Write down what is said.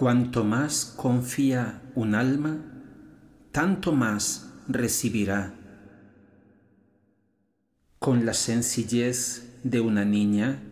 Cuanto más confía un alma, tanto más recibirá. Con la sencillez de una niña,